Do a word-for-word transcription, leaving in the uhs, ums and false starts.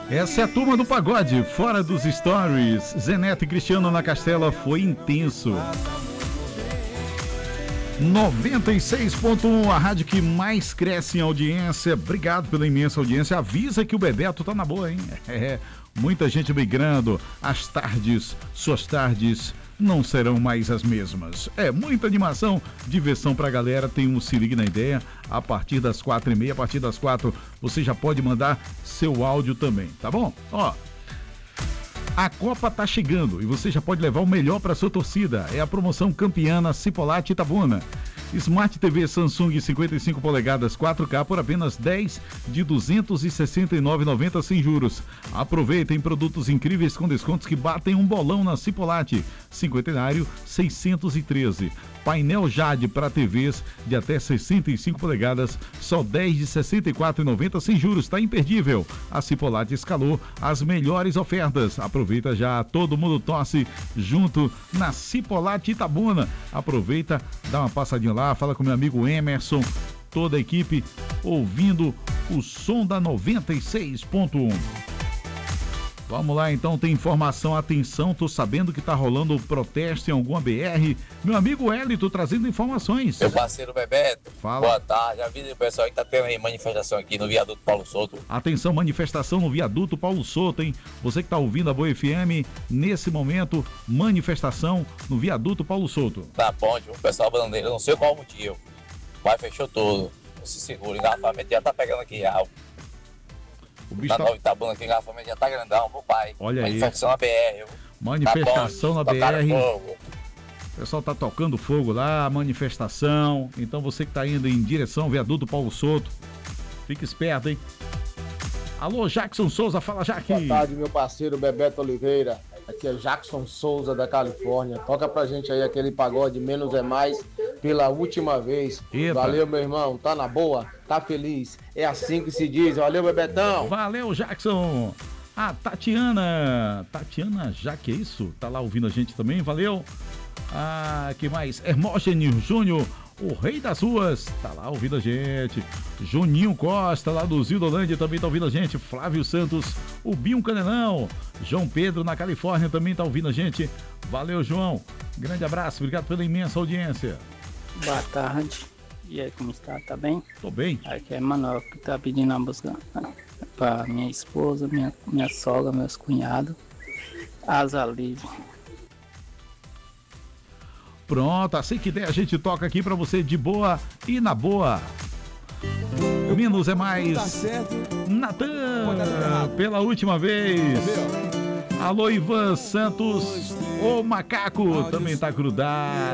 Essa é a turma do pagode, fora dos stories. Zeneto e Cristiano na Castela foi intenso. noventa e seis ponto um, a rádio que mais cresce em audiência. Obrigado pela imensa audiência. Avisa que o Bebeto tá na boa, hein? É, muita gente migrando. As tardes, suas tardes não serão mais as mesmas. É muita animação, diversão pra galera. Tem um Se Ligue na Ideia a partir das quatro e meia. A partir das quatro você já pode mandar seu áudio também, tá bom? Ó, a Copa tá chegando e você já pode levar o melhor para sua torcida. É a promoção campeã na Cipolletti Itabuna. Smart T V Samsung cinquenta e cinco polegadas quatro K por apenas dez de duzentos e sessenta e nove reais e noventa centavos sem juros. Aproveitem produtos incríveis com descontos que batem um bolão na Cipolletti. Cinquentenário seiscentos e treze. Painel Jade para T Vs de até sessenta e cinco polegadas, só dez de sessenta e quatro reais e noventa centavos sem juros, está imperdível. A Cipolletti escalou as melhores ofertas. Aproveita já, todo mundo torce junto na Cipolletti Itabuna. Aproveita, dá uma passadinha lá, fala com meu amigo Emerson, toda a equipe ouvindo o som da noventa e seis ponto um. Vamos lá, então, tem informação, atenção, tô sabendo que tá rolando um protesto em alguma B R. Meu amigo Hélito trazendo informações. Meu parceiro Bebeto, fala. Boa tarde, avisa o pessoal que tá tendo aí manifestação aqui no viaduto Paulo Souto. Atenção, manifestação no viaduto Paulo Souto, hein? Você que tá ouvindo a Boa F M, nesse momento, manifestação no viaduto Paulo Souto. Na ponte, o pessoal bandeira, não sei qual o motivo, mas fechou tudo. Se segura, engarrafamento já tá pegando aqui já. O bicho na tá... Nova Itabuna, que engarrafamento já tá grandão, meu pai. Olha aí. Manifestação na B R. Manifestação na B R. O pessoal tá tocando fogo lá, manifestação. Então você que tá indo em direção ao viaduto Paulo Souto, fica esperto, hein? Alô, Jackson Souza, fala, Jack. Boa tarde, meu parceiro Bebeto Oliveira. Aqui é Jackson Souza da Califórnia. Toca pra gente aí aquele pagode Menos é Mais pela última vez. Eita. Valeu, meu irmão. Tá na boa? Tá feliz? É assim que se diz. Valeu, Bebetão. Valeu, Jackson. A Tatiana. Tatiana Jaque, é isso? Tá lá ouvindo a gente também, valeu. Ah, que mais? Hermógenes Júnior, o rei das ruas, tá lá ouvindo a gente. Juninho Costa, lá do Zildolândia, também tá ouvindo a gente. Flávio Santos, o Binho Canelão. João Pedro, na Califórnia, também tá ouvindo a gente. Valeu, João. Grande abraço, obrigado pela imensa audiência. Boa tarde. E aí, como está? Tá bem? Tô bem. Aqui é Manuel que tá pedindo a música pra minha esposa, minha, minha sogra, meus cunhados. Asa Livre. Pronto, assim que der a gente toca aqui pra você de boa e na boa. Menos é mais. Natan, pela última vez. Alô, Ivan Santos, o macaco também tá grudado.